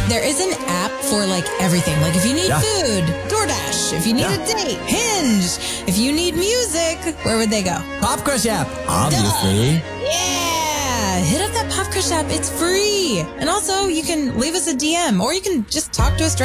There is an app for like everything. Like if you need Yeah. food, DoorDash. If you need a date, Hinge. If you need music, where would they go? Pop Crush app, obviously. Yeah. Hit up that Pop Crush app. It's free. And also you can leave us a DM or you can just talk to us directly.